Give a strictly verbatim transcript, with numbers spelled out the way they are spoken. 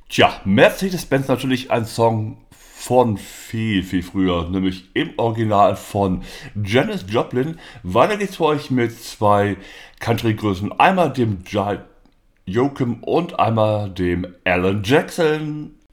Tja, Mercedes-Benz natürlich ein Song von viel, viel früher, nämlich im Original von Janis Joplin. Weiter geht's für euch mit zwei Country-Größen, einmal dem Ja- Joachim und einmal dem Alan Jackson.